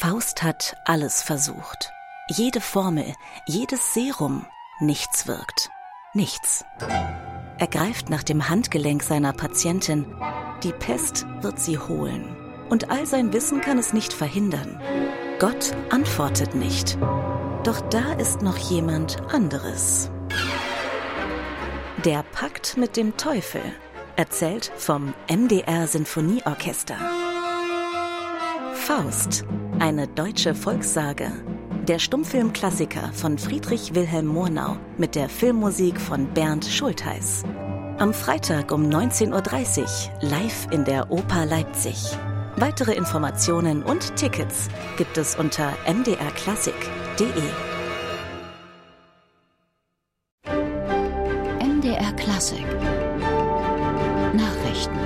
Faust hat alles versucht. Jede Formel, jedes Serum, nichts wirkt. Nichts. Er greift nach dem Handgelenk seiner Patientin. Die Pest wird sie holen. Und all sein Wissen kann es nicht verhindern. Gott antwortet nicht. Doch da ist noch jemand anderes. Der Pakt mit dem Teufel. Erzählt vom MDR Sinfonieorchester. Faust, eine deutsche Volkssage. Der Stummfilmklassiker von Friedrich Wilhelm Murnau mit der Filmmusik von Bernd Schultheiß. Am Freitag um 19:30 Uhr live in der Oper Leipzig. Weitere Informationen und Tickets gibt es unter mdrklassik.de. MDR Klassik Nachrichten.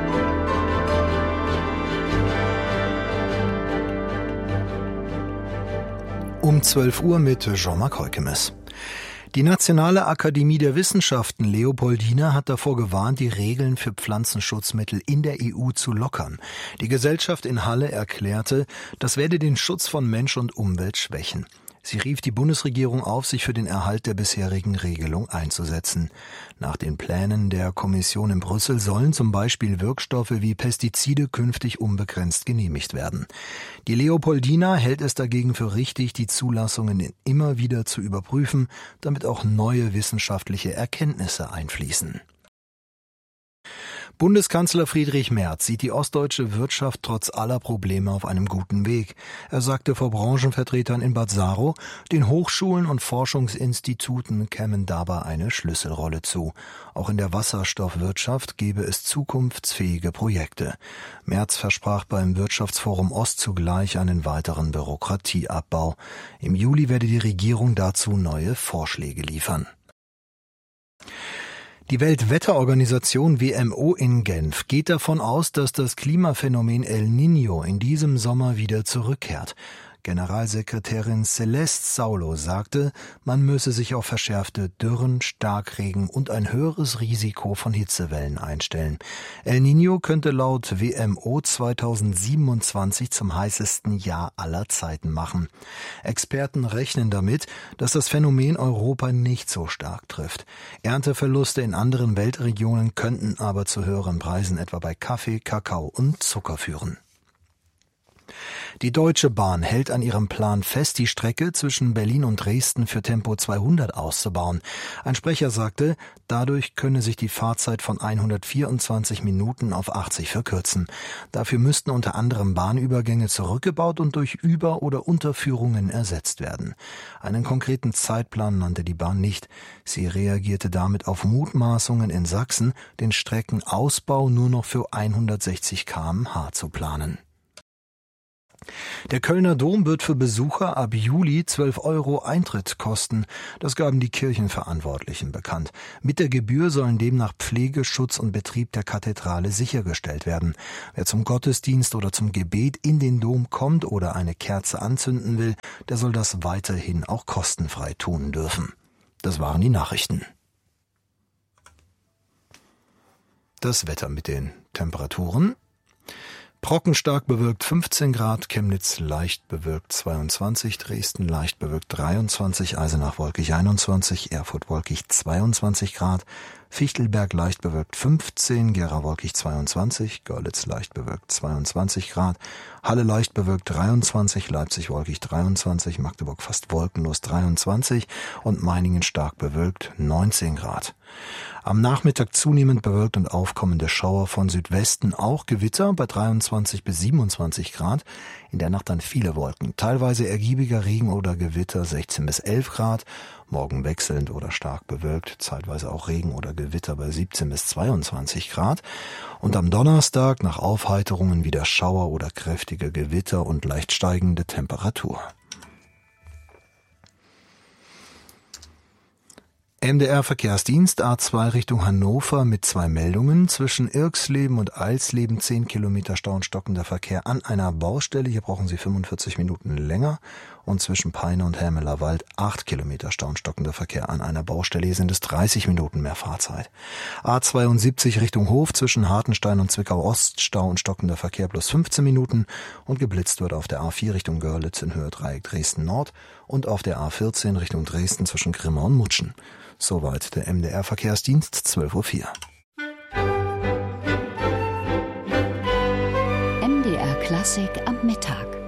Um 12 Uhr mit Jean-Marc Heukemes. Die Nationale Akademie der Wissenschaften Leopoldina hat davor gewarnt, die Regeln für Pflanzenschutzmittel in der EU zu lockern. Die Gesellschaft in Halle erklärte, das werde den Schutz von Mensch und Umwelt schwächen. Sie rief die Bundesregierung auf, sich für den Erhalt der bisherigen Regelung einzusetzen. Nach den Plänen der Kommission in Brüssel sollen zum Beispiel Wirkstoffe wie Pestizide künftig unbegrenzt genehmigt werden. Die Leopoldina hält es dagegen für richtig, die Zulassungen immer wieder zu überprüfen, damit auch neue wissenschaftliche Erkenntnisse einfließen. Bundeskanzler Friedrich Merz sieht die ostdeutsche Wirtschaft trotz aller Probleme auf einem guten Weg. Er sagte vor Branchenvertretern in Bad Saro, den Hochschulen und Forschungsinstituten kämen dabei eine Schlüsselrolle zu. Auch in der Wasserstoffwirtschaft gebe es zukunftsfähige Projekte. Merz versprach beim Wirtschaftsforum Ost zugleich einen weiteren Bürokratieabbau. Im Juli werde die Regierung dazu neue Vorschläge liefern. Die Weltwetterorganisation WMO in Genf geht davon aus, dass das Klimaphänomen El Niño in diesem Sommer wieder zurückkehrt. Generalsekretärin Celeste Saulo sagte, man müsse sich auf verschärfte Dürren, Starkregen und ein höheres Risiko von Hitzewellen einstellen. El Niño könnte laut WMO 2027 zum heißesten Jahr aller Zeiten machen. Experten rechnen damit, dass das Phänomen Europa nicht so stark trifft. Ernteverluste in anderen Weltregionen könnten aber zu höheren Preisen etwa bei Kaffee, Kakao und Zucker führen. Die Deutsche Bahn hält an ihrem Plan fest, die Strecke zwischen Berlin und Dresden für Tempo 200 auszubauen. Ein Sprecher sagte, dadurch könne sich die Fahrzeit von 124 Minuten auf 80 verkürzen. Dafür müssten unter anderem Bahnübergänge zurückgebaut und durch Über- oder Unterführungen ersetzt werden. Einen konkreten Zeitplan nannte die Bahn nicht. Sie reagierte damit auf Mutmaßungen in Sachsen, den Streckenausbau nur noch für 160 km/h zu planen. Der Kölner Dom wird für Besucher ab Juli 12 € Eintritt kosten. Das gaben die Kirchenverantwortlichen bekannt. Mit der Gebühr sollen demnach Pflege, Schutz und Betrieb der Kathedrale sichergestellt werden. Wer zum Gottesdienst oder zum Gebet in den Dom kommt oder eine Kerze anzünden will, der soll das weiterhin auch kostenfrei tun dürfen. Das waren die Nachrichten. Das Wetter mit den Temperaturen. Brocken stark bewölkt 15 Grad, Chemnitz leicht bewölkt 22, Dresden leicht bewölkt 23, Eisenach wolkig 21, Erfurt wolkig 22 Grad, Fichtelberg leicht bewölkt 15, Gera wolkig 22, Görlitz leicht bewölkt 22 Grad, Halle leicht bewölkt 23, Leipzig wolkig 23, Magdeburg fast wolkenlos 23 und Meiningen stark bewölkt 19 Grad. Am Nachmittag zunehmend bewölkt und aufkommende Schauer von Südwesten, auch Gewitter bei 23 bis 27 Grad. In der Nacht dann viele Wolken, teilweise ergiebiger Regen oder Gewitter 16 bis 11 Grad. Morgen wechselnd oder stark bewölkt, zeitweise auch Regen oder Gewitter bei 17 bis 22 Grad. Und am Donnerstag nach Aufheiterungen wieder Schauer oder kräftige Gewitter und leicht steigende Temperatur. MDR Verkehrsdienst A2 Richtung Hannover mit 2 Meldungen. Zwischen Irxleben und Eilsleben 10 Kilometer Stau und stockender Verkehr an einer Baustelle. Hier brauchen Sie 45 Minuten länger. und zwischen Peine und Hermeler Wald 8 Kilometer Stau und stockender Verkehr. An einer Baustelle hier sind es 30 Minuten mehr Fahrzeit. A72 Richtung Hof zwischen Hartenstein und Zwickau Ost, Stau und stockender Verkehr plus 15 Minuten und geblitzt wird auf der A4 Richtung Görlitz in Höhe Dreieck Dresden Nord und auf der A14 Richtung Dresden zwischen Grimma und Mutschen. Soweit der MDR-Verkehrsdienst, 12:04 Uhr. MDR Klassik am Mittag.